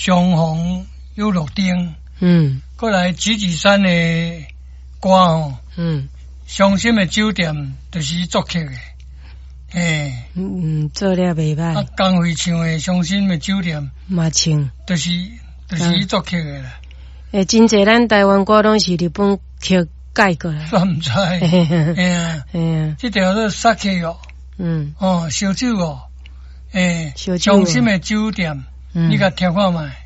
相逢有路灯，过来指指山的歌吼，伤心的酒店就是作曲的， 做了袂歹。 啊，江蕙唱的伤心的酒店嘛唱， 就是作曲的啦。 真济咱台湾歌拢是日本曲改过来。 算毋知，这条是杀气哦，烧酒哦，伤心的酒店，你甲听看卖。